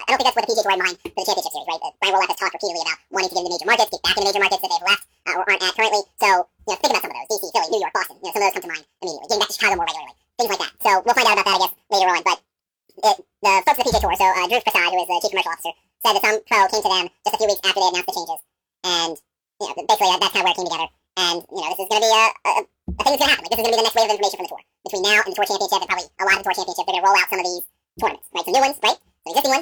I don't think that's what the PGA Tour had in mind for the championship series, right? Brian Roloff has talked repeatedly about wanting to get into major markets, get back into major markets that they've left or aren't at currently. So, think about some of those. DC, Philly, New York, Boston. Some of those come to mind immediately. Getting back to Chicago more regularly. Things like that. So we'll find out about that, I guess, later on. But the folks at the PGA Tour, so Dhruv Prasad, who is the chief commercial officer, said that some pro came to them just a few weeks after they announced the changes. And, basically that's kind of where it came together. And, this is going to be a thing that's going to happen. Like, this is going to be the next wave of information from the tour. Between now and the tour championship, and probably a lot of the tour championship, they're going to roll out some of these tournaments, right? Some new ones, right? Some existing ones,